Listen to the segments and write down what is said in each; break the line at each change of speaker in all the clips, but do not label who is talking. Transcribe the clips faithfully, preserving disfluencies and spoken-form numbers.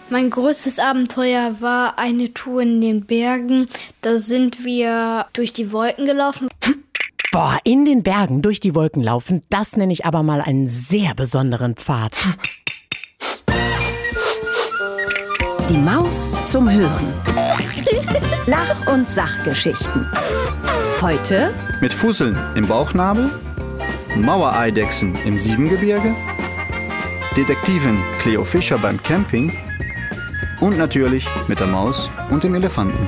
Mein größtes Abenteuer war eine Tour in den Bergen. Da sind wir durch die Wolken gelaufen.
Boah, in den Bergen durch die Wolken laufen, das nenne ich aber mal einen sehr besonderen Pfad.
Die Maus zum Hören. Lach- und Sachgeschichten. Heute
mit Fusseln im Bauchnabel, Mauereidechsen im Siebengebirge, Detektivin Cleo Fischer beim Camping und natürlich mit der Maus und dem Elefanten.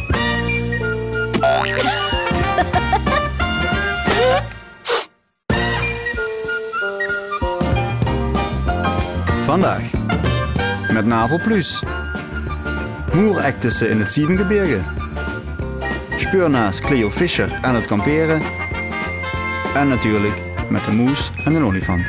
Vandaag met Navo Plus. Moerektussen in het Siebengebirge. Speurnaas Cleo Fischer aan het kamperen. En natuurlijk met de moes en de olifant.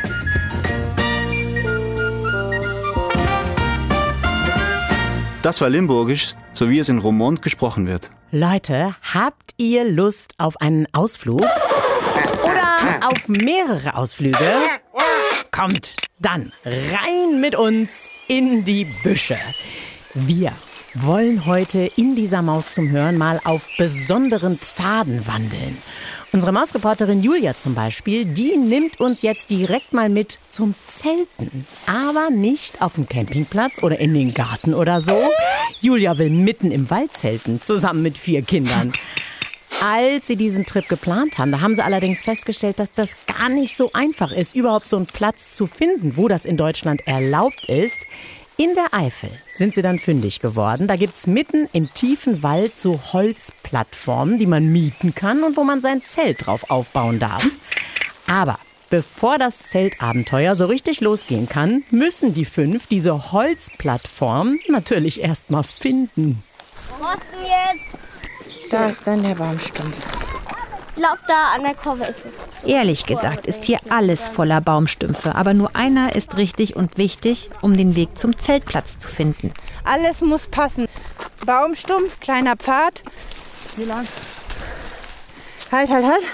Das war Limburgisch, so wie es in Roermond gesprochen wird.
Leute, habt ihr Lust auf einen Ausflug? Oder auf mehrere Ausflüge? Kommt dann rein mit uns in die Büsche. Wir wollen heute in dieser Maus zum Hören mal auf besonderen Pfaden wandeln. Unsere Mausreporterin Julia zum Beispiel, die nimmt uns jetzt direkt mal mit zum Zelten. Aber nicht auf dem Campingplatz oder in den Garten oder so. Julia will mitten im Wald zelten, zusammen mit vier Kindern. Als sie diesen Trip geplant haben, da haben sie allerdings festgestellt, dass das gar nicht so einfach ist, überhaupt so einen Platz zu finden, wo das in Deutschland erlaubt ist. In der Eifel sind sie dann fündig geworden. Da gibt's mitten im tiefen Wald so Holzplattformen, die man mieten kann und wo man sein Zelt drauf aufbauen darf. Aber bevor das Zeltabenteuer so richtig losgehen kann, müssen die fünf diese Holzplattform natürlich erst mal finden.
Wo ist denn jetzt?
Da ist dann der Baumstumpf.
Ich glaube, da an der Kurve ist es.
Ehrlich gesagt ist hier alles voller Baumstümpfe. Aber nur einer ist richtig und wichtig, um den Weg zum Zeltplatz zu finden. Alles muss passen. Baumstumpf, kleiner Pfad. Wie lang? Halt, halt, halt.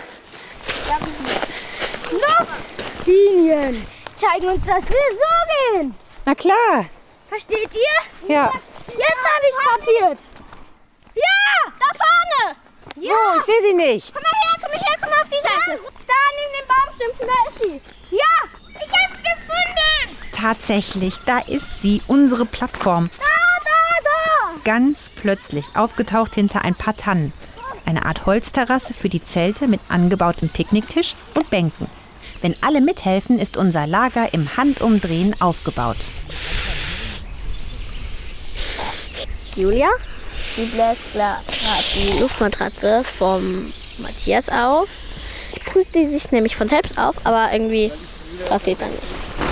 Luftlinien zeigen uns, dass wir so gehen.
Na klar.
Versteht ihr?
Ja.
Jetzt habe ich es kapiert. Ja, da vorne. Ja.
Oh, ich sehe sie nicht.
Komm mal her, komm mal her, komm mal auf die Seite. Da neben den Baumstümpfen, da ist sie. Ja, ich hab's gefunden.
Tatsächlich, da ist sie, unsere Plattform.
Da, da, da.
Ganz plötzlich aufgetaucht hinter ein paar Tannen. Eine Art Holzterrasse für die Zelte mit angebautem Picknicktisch und Bänken. Wenn alle mithelfen, ist unser Lager im Handumdrehen aufgebaut.
Julia, die bläst gerade die Luftmatratze vom Matthias auf. Pustet die sich nämlich von selbst auf, aber irgendwie passiert dann nicht.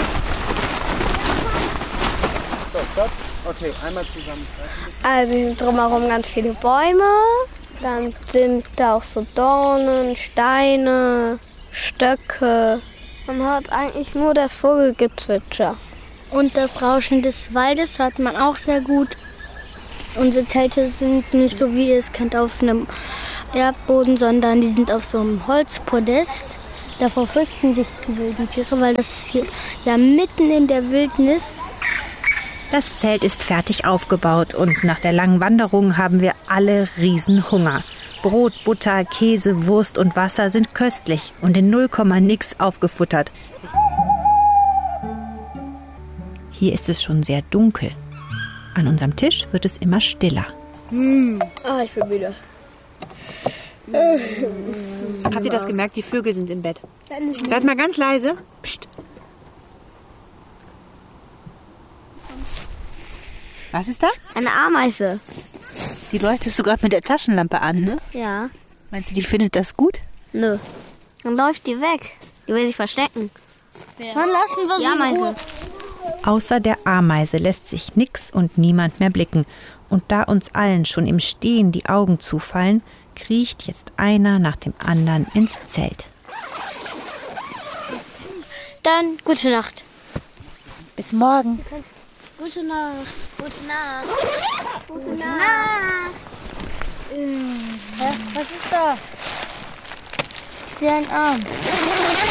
Okay, einmal zusammen.
Also hier sind drumherum ganz viele Bäume. Dann sind da auch so Dornen, Steine, Stöcke. Man hört eigentlich nur das Vogelgezwitscher. Und das Rauschen des Waldes hört man auch sehr gut. Unsere Zelte sind nicht so, wie ihr es kennt, auf einem Erdboden, sondern die sind auf so einem Holzpodest. Davor fürchten sich die wilden Tiere, weil das hier ja mitten in der Wildnis.
Das Zelt ist fertig aufgebaut und nach der langen Wanderung haben wir alle Riesenhunger. Brot, Butter, Käse, Wurst und Wasser sind köstlich und in null Komma nix aufgefuttert. Hier ist es schon sehr dunkel. An unserem Tisch wird es immer stiller.
Mm. Ah, ich bin müde.
Habt ihr das gemerkt? Die Vögel sind im Bett. Seid mal ganz leise. Psst. Was ist da?
Eine Ameise.
Die leuchtest du gerade mit der Taschenlampe an, ne?
Ja.
Meinst du, die findet das gut?
Nö. Dann läuft die weg. Die will sich verstecken. Ja. Dann lassen wir sie ja, in Ruhe.
Außer der Ameise lässt sich nix und niemand mehr blicken. Und da uns allen schon im Stehen die Augen zufallen, kriecht jetzt einer nach dem anderen ins Zelt.
Dann gute Nacht.
Bis morgen.
Gute Nacht. Gute Nacht. Gute Nacht. Hä? Was ist da? Ich sehe einen Arm.